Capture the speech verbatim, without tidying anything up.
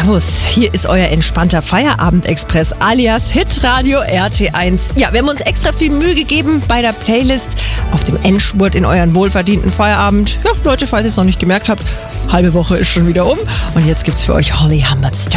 Servus, hier ist euer entspannter Feierabend-Express alias Hitradio R T eins. Ja, wir haben uns extra viel Mühe gegeben bei der Playlist auf dem Endspurt in euren wohlverdienten Feierabend. Ja, Leute, falls ihr es noch nicht gemerkt habt, halbe Woche ist schon wieder um und jetzt gibt's für euch Holly Humberstone.